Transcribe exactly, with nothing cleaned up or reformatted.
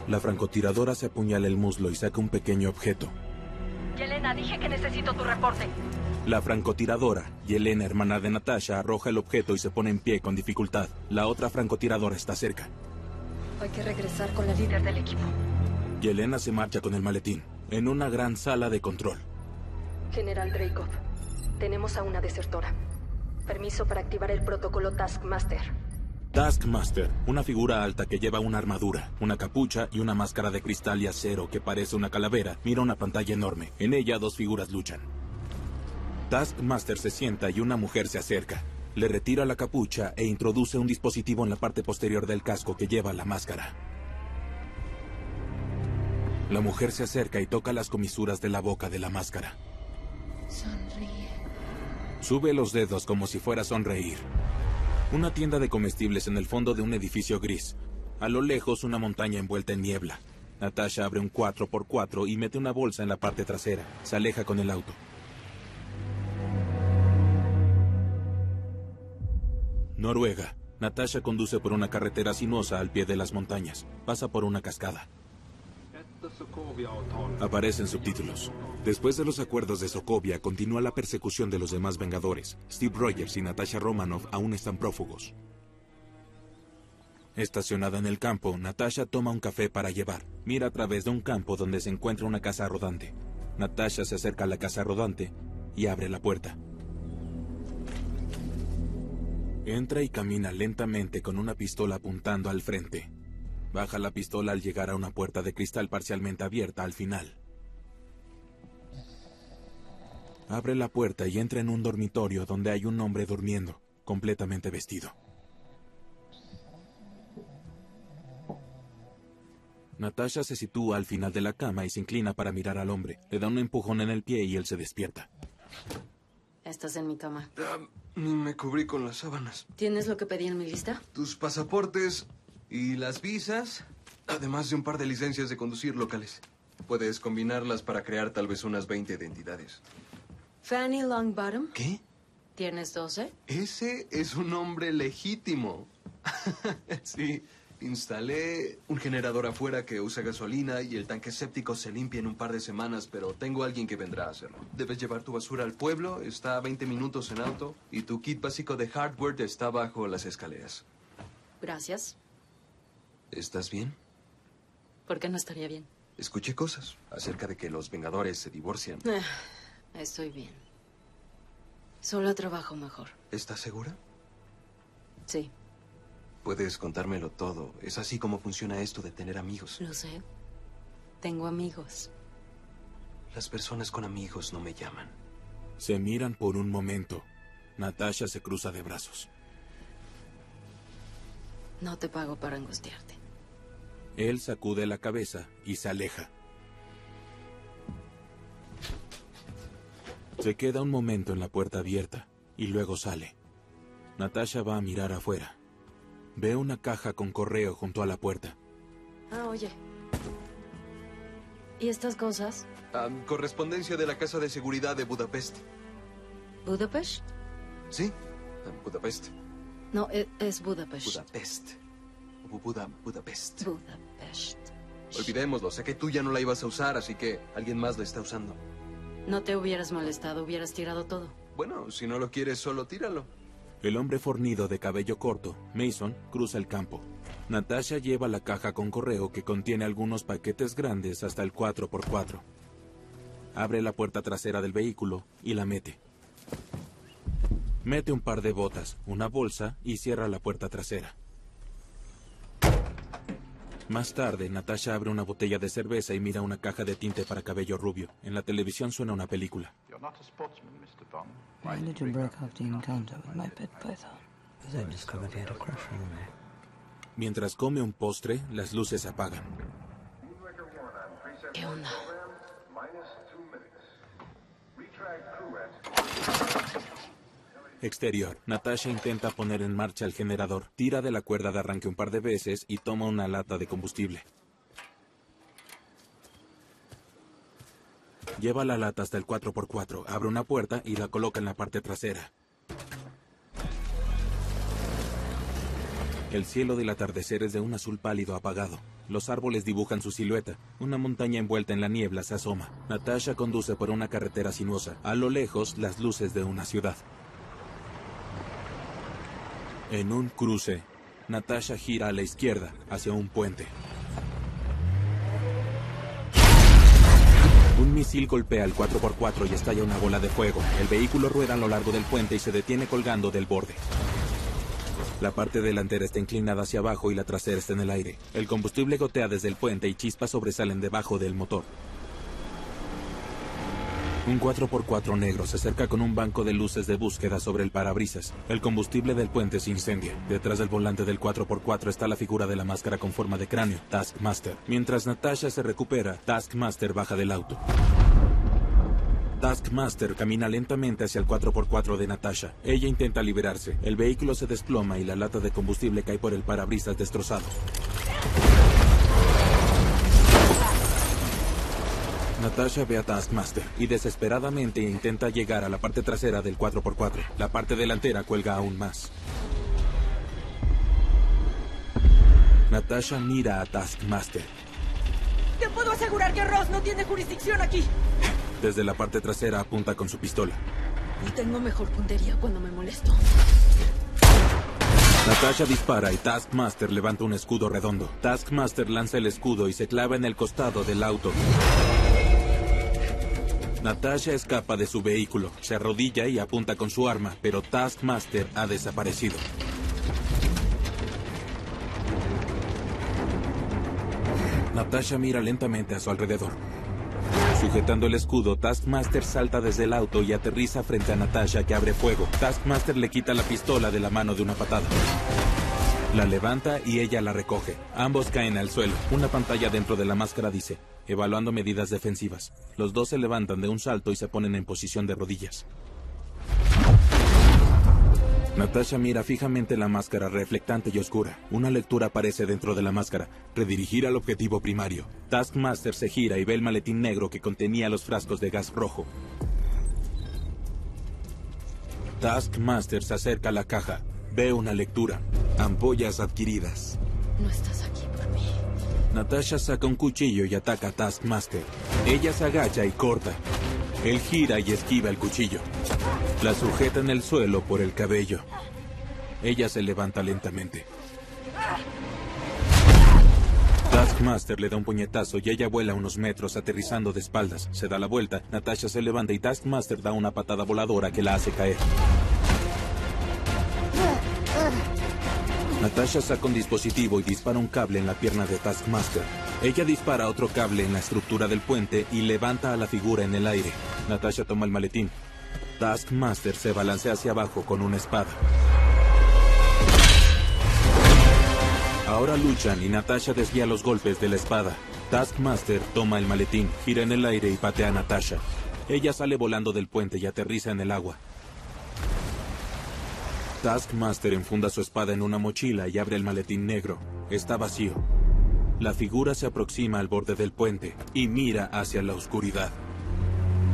La francotiradora se apuñala el muslo y saca un pequeño objeto. Yelena, dije que necesito tu reporte. La francotiradora, Yelena, hermana de Natasha, arroja el objeto y se pone en pie con dificultad. La otra francotiradora está cerca. Hay que regresar con la líder del equipo. Yelena se marcha con el maletín, en una gran sala de control. General Dreykov, tenemos a una desertora. Permiso para activar el protocolo Taskmaster. Taskmaster, una figura alta que lleva una armadura, una capucha y una máscara de cristal y acero que parece una calavera, mira una pantalla enorme. En ella dos figuras luchan. Taskmaster se sienta y una mujer se acerca. Le retira la capucha e introduce un dispositivo en la parte posterior del casco que lleva la máscara. La mujer se acerca y toca las comisuras de la boca de la máscara. Sonríe. Sube los dedos como si fuera a sonreír. Una tienda de comestibles en el fondo de un edificio gris. A lo lejos, una montaña envuelta en niebla. Natasha abre un cuatro por cuatro y mete una bolsa en la parte trasera. Se aleja con el auto. Noruega. Natasha conduce por una carretera sinuosa al pie de las montañas. Pasa por una cascada. Aparecen subtítulos. Después de los acuerdos de Sokovia, continúa la persecución de los demás Vengadores. Steve Rogers y Natasha Romanoff aún están prófugos. Estacionada en el campo, Natasha toma un café para llevar. Mira a través de un campo donde se encuentra una casa rodante. Natasha se acerca a la casa rodante y abre la puerta. Entra y camina lentamente con una pistola apuntando al frente. Baja la pistola al llegar a una puerta de cristal parcialmente abierta al final. Abre la puerta y entra en un dormitorio donde hay un hombre durmiendo, completamente vestido. Natasha se sitúa al final de la cama y se inclina para mirar al hombre. Le da un empujón en el pie y él se despierta. Estás en mi cama. Uh, ni me cubrí con las sábanas. ¿Tienes lo que pedí en mi lista? Tus pasaportes y las visas, además de un par de licencias de conducir locales. Puedes combinarlas para crear tal vez unas veinte identidades. Fanny Longbottom. ¿Qué? ¿Tienes doce? Ese es un hombre legítimo. Sí, instalé un generador afuera que usa gasolina y el tanque séptico se limpia en un par de semanas, pero tengo a alguien que vendrá a hacerlo. Debes llevar tu basura al pueblo, está a veinte minutos en auto, y tu kit básico de hardware está bajo las escaleras. Gracias. ¿Estás bien? ¿Por qué no estaría bien? Escuché cosas acerca de que los Vengadores se divorcian. Eh, estoy bien. Solo trabajo mejor. ¿Estás segura? Sí. Puedes contármelo todo. Es así como funciona esto de tener amigos. Lo sé. Tengo amigos. Las personas con amigos no me llaman. Se miran por un momento. Natasha se cruza de brazos. No te pago para angustiarte. Él sacude la cabeza y se aleja. Se queda un momento en la puerta abierta y luego sale. Natasha va a mirar afuera. Ve una caja con correo junto a la puerta. Ah, oye. ¿Y estas cosas? Um, correspondencia de la Casa de Seguridad de Budapest. ¿Budapest? Sí, Budapest. No, e- es Budapest. Budapest. Buda, Budapest. Budapest. Olvidémoslo, sé que tú ya no la ibas a usar, así que alguien más la está usando. No te hubieras molestado, hubieras tirado todo. Bueno, si no lo quieres, solo tíralo. El hombre fornido de cabello corto, Mason, cruza el campo. Natasha lleva la caja con correo que contiene algunos paquetes grandes hasta el cuatro por cuatro. Abre la puerta trasera del vehículo y la mete. Mete un par de botas, una bolsa y cierra la puerta trasera. Más tarde, Natasha abre una botella de cerveza y mira una caja de tinte para cabello rubio. En la televisión suena una película. My religion broke after the encounter with my pet python. Because I discovered he had a crush on me. Mientras come un postre, las luces se apagan. ¿Qué onda? Exterior. Natasha intenta poner en marcha el generador. Tira de la cuerda de arranque un par de veces y toma una lata de combustible. Lleva la lata hasta el cuatro por cuatro, abre una puerta y la coloca en la parte trasera. El cielo del atardecer es de un azul pálido apagado. Los árboles dibujan su silueta. Una montaña envuelta en la niebla se asoma. Natasha conduce por una carretera sinuosa. A lo lejos, las luces de una ciudad. En un cruce, Natasha gira a la izquierda, hacia un puente. Un misil golpea el cuatro por cuatro y estalla una bola de fuego. El vehículo rueda a lo largo del puente y se detiene colgando del borde. La parte delantera está inclinada hacia abajo y la trasera está en el aire. El combustible gotea desde el puente y chispas sobresalen debajo del motor. Un cuatro por cuatro negro se acerca con un banco de luces de búsqueda sobre el parabrisas. El combustible del puente se incendia. Detrás del volante del cuatro por cuatro está la figura de la máscara con forma de cráneo, Taskmaster. Mientras Natasha se recupera, Taskmaster baja del auto. Taskmaster camina lentamente hacia el cuatro por cuatro de Natasha. Ella intenta liberarse. El vehículo se desploma y la lata de combustible cae por el parabrisas destrozado. Natasha ve a Taskmaster y desesperadamente intenta llegar a la parte trasera del cuatro por cuatro. La parte delantera cuelga aún más. Natasha mira a Taskmaster. Te puedo asegurar que Ross no tiene jurisdicción aquí. Desde la parte trasera apunta con su pistola. Y tengo mejor puntería cuando me molesto. Natasha dispara y Taskmaster levanta un escudo redondo. Taskmaster lanza el escudo y se clava en el costado del auto. Natasha escapa de su vehículo, se arrodilla y apunta con su arma, pero Taskmaster ha desaparecido. Natasha mira lentamente a su alrededor. Sujetando el escudo, Taskmaster salta desde el auto y aterriza frente a Natasha, que abre fuego. Taskmaster le quita la pistola de la mano de una patada. La levanta y ella la recoge. Ambos caen al suelo. Una pantalla dentro de la máscara dice: evaluando medidas defensivas. Los dos se levantan de un salto y se ponen en posición de rodillas. Natasha mira fijamente la máscara reflectante y oscura. Una lectura aparece dentro de la máscara: redirigir al objetivo primario. Taskmaster se gira y ve el maletín negro que contenía los frascos de gas rojo. Taskmaster se acerca a la caja. Ve una lectura: ampollas adquiridas. No estás aquí por mí. Natasha saca un cuchillo y ataca a Taskmaster. Ella se agacha y corta. Él gira y esquiva el cuchillo. La sujeta en el suelo por el cabello. Ella se levanta lentamente. Taskmaster le da un puñetazo y ella vuela unos metros aterrizando de espaldas. Se da la vuelta, Natasha se levanta y Taskmaster da una patada voladora que la hace caer. Natasha saca un dispositivo y dispara un cable en la pierna de Taskmaster. Ella dispara otro cable en la estructura del puente y levanta a la figura en el aire. Natasha toma el maletín. Taskmaster se balancea hacia abajo con una espada. Ahora luchan y Natasha desvía los golpes de la espada. Taskmaster toma el maletín, gira en el aire y patea a Natasha. Ella sale volando del puente y aterriza en el agua. Taskmaster enfunda su espada en una mochila y abre el maletín negro. Está vacío. La figura se aproxima al borde del puente y mira hacia la oscuridad.